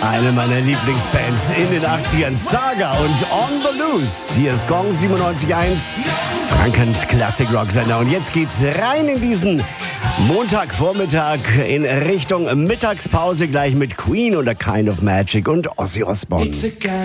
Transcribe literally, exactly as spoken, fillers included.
Eine meiner Lieblingsbands in den achtzigern, Saga und On the Loose. Hier ist Gong siebenundneunzig Komma eins, Frankens Classic-Rock-Sender. Und jetzt geht's rein in diesen Montagvormittag in Richtung Mittagspause, gleich mit Queen und A Kind of Magic und Ozzy Osbourne.